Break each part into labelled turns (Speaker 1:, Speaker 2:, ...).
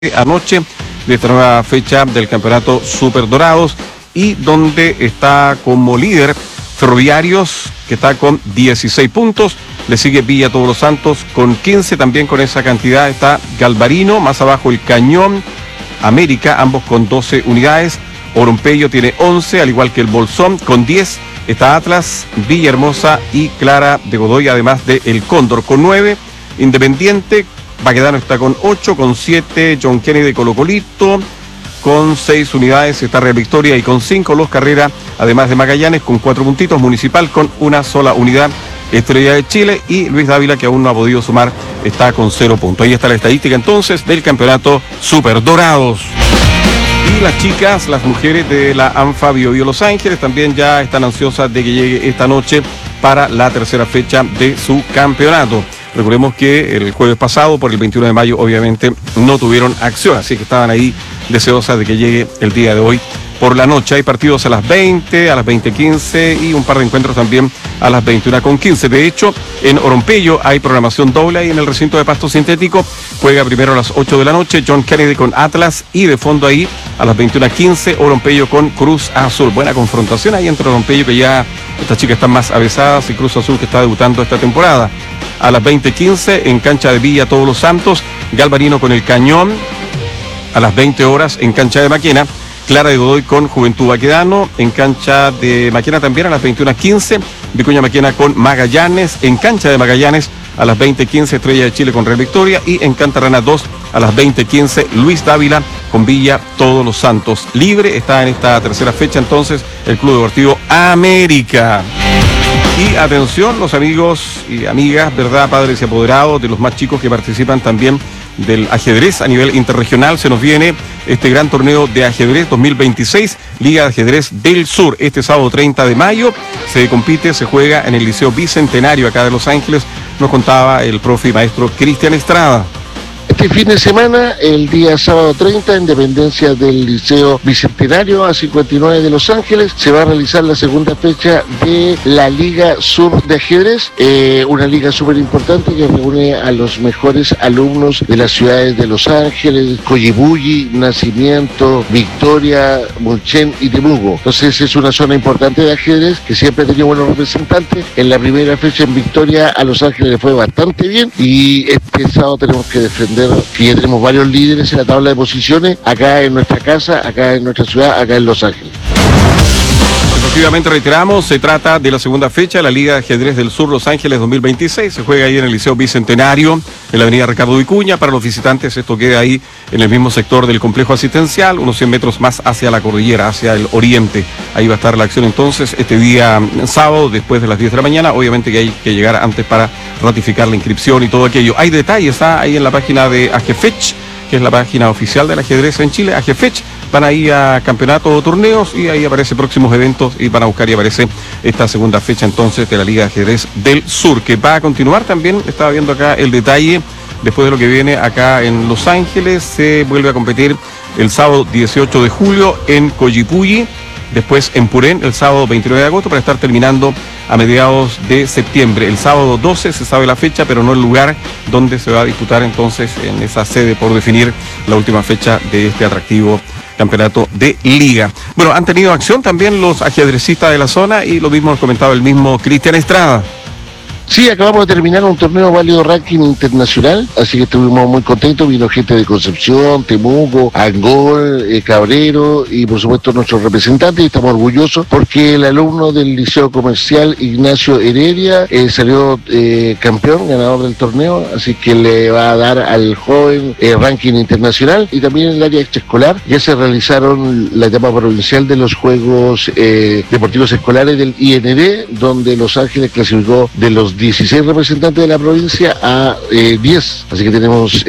Speaker 1: anoche de esta nueva fecha del campeonato Super Dorados, y donde está como líder Ferroviarios, que está con 16 puntos, le sigue Villa Todos los Santos con 15, también con esa cantidad está Galvarino, más abajo el Cañón, América, ambos con 12 unidades, Orompeyo tiene 11, al igual que el Bolsón con 10, está Atlas, Villahermosa y Clara de Godoy, además de el Cóndor con 9, Independiente, Baquedano está con 8, con 7, John Kennedy de Colo Colito, con 6 unidades está Real Victoria, y con 5 Los Carrera, además de Magallanes con 4 puntitos, Municipal con una sola unidad, Estrella de Chile y Luis Dávila, que aún no ha podido sumar, está con 0 puntos. Ahí está la estadística entonces del campeonato Super Dorados. Y las chicas, las mujeres de la ANFA Biobío Los Ángeles también ya están ansiosas de que llegue esta noche para la tercera fecha de su campeonato. Recordemos que el jueves pasado, por el 21 de mayo, obviamente no tuvieron acción, así que estaban ahí deseosas de que llegue el día de hoy por la noche. Hay partidos a las 20, a las 20:15 y un par de encuentros también a las 21:15. De hecho, en Orompeyo hay programación doble ahí en el recinto de pasto sintético. Juega primero a las 8 de la noche John Kennedy con Atlas, y de fondo ahí a las 21:15 Orompeyo con Cruz Azul. Buena confrontación ahí entre Orompeyo, que ya estas chicas están más avesadas, y Cruz Azul, que está debutando esta temporada. A las 20:15 en cancha de Villa Todos los Santos, Galvarino con el Cañón. A las 20 horas en cancha de Maquena, Clara de Godoy con Juventud Baquedano. En cancha de Maquena también a las 21:15, Vicuña Maquena con Magallanes. En cancha de Magallanes a las 20:15, Estrella de Chile con Real Victoria. Y en Cantarrana 2 a las 20:15, Luis Dávila con Villa Todos los Santos. Libre está en esta tercera fecha entonces el Club Deportivo América. Y atención, los amigos y amigas, ¿verdad? Padres y apoderados de los más chicos que participan también del ajedrez a nivel interregional. Se nos viene este gran torneo de ajedrez 2026, Liga de Ajedrez del Sur. Este sábado 30 de mayo se compite, se juega en el Liceo Bicentenario acá de Los Ángeles. Nos contaba el profe y maestro Cristian Estrada.
Speaker 2: Este fin de semana, el día sábado 30, en dependencia del Liceo Bicentenario a 59 de Los Ángeles, se va a realizar la segunda fecha de la Liga Sur de Ajedrez, una liga súper importante que reúne a los mejores alumnos de las ciudades de Los Ángeles, Coyibulli, Nacimiento, Victoria, Mulchen y Temuco. Entonces es una zona importante de ajedrez que siempre ha tenido buenos representantes. En la primera fecha en Victoria a Los Ángeles le fue bastante bien, y este sábado tenemos que defender que ya tenemos varios líderes en la tabla de posiciones acá en nuestra casa, acá en nuestra ciudad, acá en Los Ángeles.
Speaker 1: Efectivamente, reiteramos, se trata de la segunda fecha de la Liga de Ajedrez del Sur Los Ángeles 2026. Se juega ahí en el Liceo Bicentenario, en la avenida Ricardo Vicuña. Para los visitantes, esto queda ahí en el mismo sector del complejo asistencial, unos 100 metros más hacia la cordillera, hacia el oriente. Ahí va a estar la acción entonces este día sábado, después de las 10 de la mañana. Obviamente que hay que llegar antes para ratificar la inscripción y todo aquello. Hay detalles, está ahí en la página de AGFECH, que es la página oficial del ajedrez en Chile, AGFECH. Van ahí a campeonatos o torneos, y ahí aparece próximos eventos, y van a buscar, y aparece esta segunda fecha entonces de la Liga de Ajedrez del Sur, que va a continuar también. Estaba viendo acá el detalle, después de lo que viene acá en Los Ángeles, se vuelve a competir el sábado 18 de julio en Coyipulli, después en Purén el sábado 29 de agosto, para estar terminando a mediados de septiembre. El sábado 12 se sabe la fecha, pero no el lugar donde se va a disputar entonces, en esa sede por definir la última fecha de este atractivo campeonato de liga. Bueno, han tenido acción también los ajedrecistas de la zona, y lo mismo nos comentaba el mismo Cristian Estrada.
Speaker 2: Sí, acabamos de terminar un torneo válido ranking internacional, así que estuvimos muy contentos. Vino gente de Concepción, Temuco, Angol, Cabrero, y por supuesto nuestros representantes, y estamos orgullosos porque el alumno del Liceo Comercial Ignacio Heredia salió campeón, ganador del torneo, así que le va a dar al joven ranking internacional. Y también en el área extraescolar ya se realizaron la etapa provincial de los Juegos Deportivos Escolares del IND, donde Los Ángeles clasificó de los 16 representantes de la provincia a 10, así que tenemos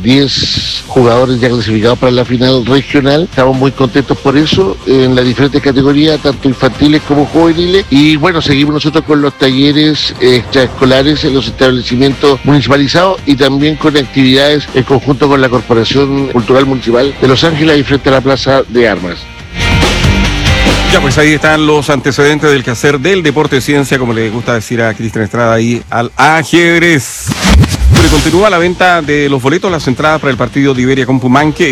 Speaker 2: 10 jugadores ya clasificados para la final regional. Estamos muy contentos por eso, en las diferentes categorías, tanto infantiles como juveniles. Y bueno, seguimos nosotros con los talleres extraescolares en los establecimientos municipalizados, y también con actividades en conjunto con la Corporación Cultural Municipal de Los Ángeles, ahí frente a la Plaza de Armas.
Speaker 1: Ya, pues ahí están los antecedentes del quehacer del deporte de ciencia, como le gusta decir a Cristian Estrada, ahí al ajedrez. Pero continúa la venta de los boletos, las entradas para el partido de Iberia con Pumanque.